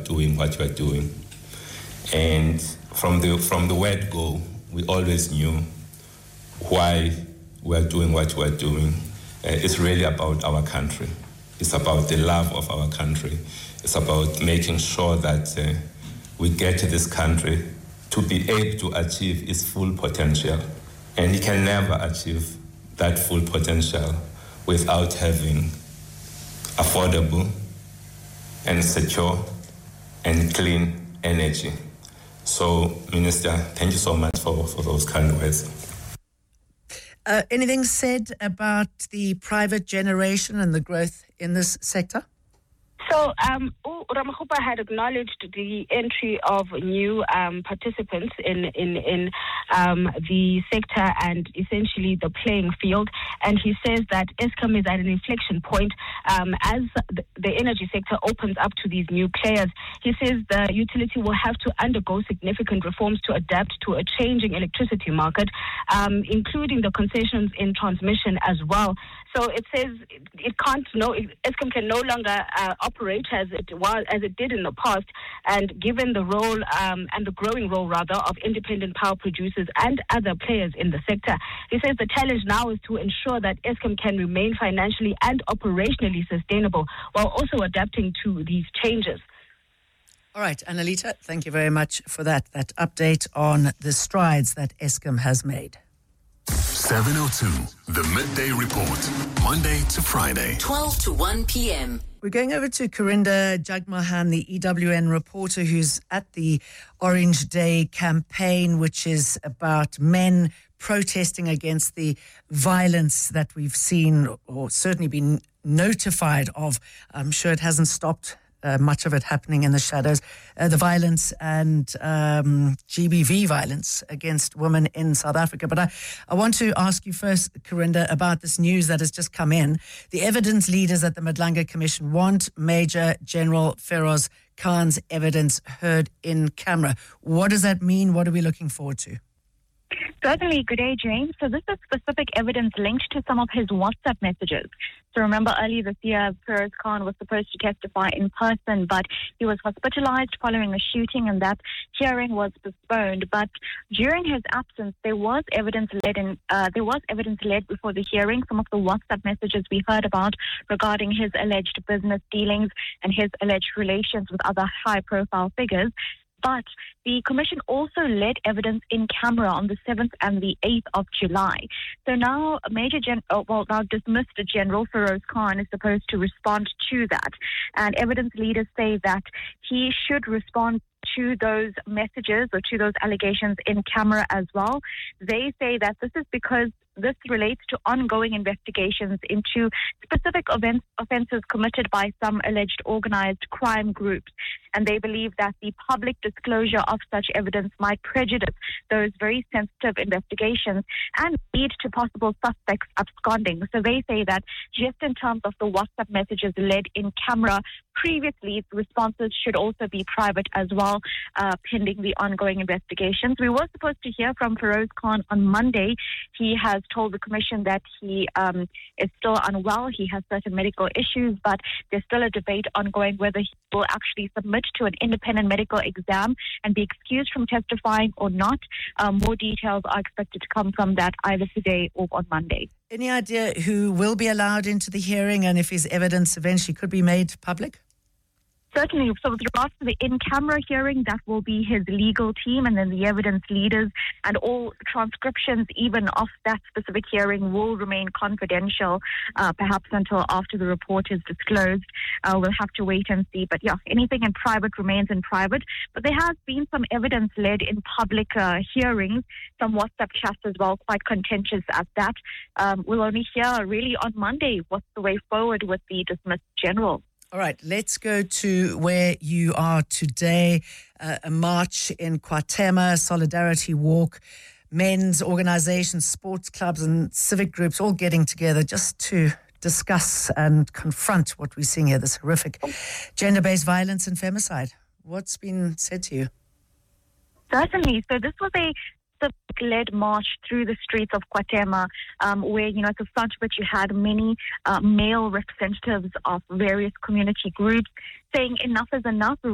doing what you are doing. And from the word go, we always knew why we are doing what we are doing. It's really about our country. It's about the love of our country. It's about making sure that we get this country to be able to achieve its full potential. And you can never achieve that full potential without having affordable and secure and clean energy. So, Minister, thank you so much for those kind words. Anything said about the private generation and the growth in this sector? So, Ramokgopa had acknowledged the entry of new participants in the sector and essentially the playing field. And he says that Eskom is at an inflection point as the energy sector opens up to these new players. He says the utility will have to undergo significant reforms to adapt to a changing electricity market, including the concessions in transmission as well. So it says Eskom can no longer operate as it did in the past, and given the role and the growing role rather of independent power producers and other players in the sector. He says the challenge now is to ensure that Eskom can remain financially and operationally sustainable while also adapting to these changes. All right, Annalita, thank you very much for that update on the strides that Eskom has made. 702, the Midday Report, Monday to Friday, 12 to 1 p.m. We're going over to Karinda Jagmohan, the EWN reporter who's at the Orange Day campaign, which is about men protesting against the violence that we've seen or certainly been notified of. I'm sure it hasn't stopped. Much of it happening in the shadows, the violence and GBV violence against women in South Africa. But I want to ask you first, Karinda, about this news that has just come in. The evidence leaders at the Madlanga Commission want Major General Feroz Khan's evidence heard in camera. What does that mean? What are we looking forward to? Certainly. Good day, James. So this is specific evidence linked to some of his WhatsApp messages. So remember earlier this year, Feroz Khan was supposed to testify in person, but he was hospitalized following a shooting and that hearing was postponed. But during his absence, there was evidence led before the hearing. Some of the WhatsApp messages we heard about regarding his alleged business dealings and his alleged relations with other high-profile figures. But the Commission also led evidence in camera on the 7th and the 8th of July. So now now dismissed General Feroz Khan is supposed to respond to that. And evidence leaders say that he should respond to those messages or to those allegations in camera as well. They say that this is because this relates to ongoing investigations into specific offences committed by some alleged organised crime groups. And they believe that the public disclosure of such evidence might prejudice those very sensitive investigations and lead to possible suspects absconding. So they say that just in terms of the WhatsApp messages led in camera previously, responses should also be private as well, pending the ongoing investigations. We were supposed to hear from Feroz Khan on Monday. He has told the Commission that he is still unwell. He has certain medical issues, but there's still a debate ongoing whether he will actually submit to an independent medical exam and be excused from testifying or not. More details are expected to come from that either today or on Monday. Any idea who will be allowed into the hearing and if his evidence eventually could be made public? Certainly. So with regards to the in-camera hearing, that will be his legal team and then the evidence leaders, and all transcriptions even of that specific hearing will remain confidential, perhaps until after the report is disclosed. We'll have to wait and see. But yeah, anything in private remains in private. But there has been some evidence led in public hearings, some WhatsApp chats as well, quite contentious at that. We'll only hear really on Monday what's the way forward with the dismissed general. All right, let's go to where you are today. A march in KwaThema, solidarity walk, men's organizations, sports clubs and civic groups all getting together just to discuss and confront what we're seeing here, this horrific gender-based violence and femicide. What's been said to you? Certainly. So this was a led march through the streets of KwaThema, where, at the front of it you had many male representatives of various community groups saying enough is enough.